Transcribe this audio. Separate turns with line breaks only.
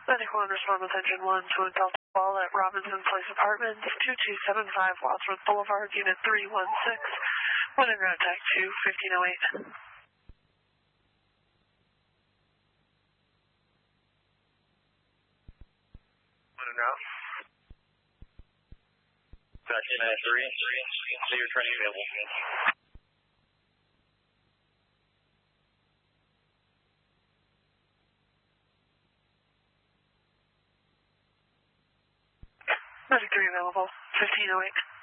91, respond with engine 1 to a Delta Ball at Robinson Place Apartments, 2275 Wadsworth Boulevard, Unit 316. Wind and ground tag to 1508.
Wind and ground. Taxi 93, see your training available.
Magic 3 available, 1508.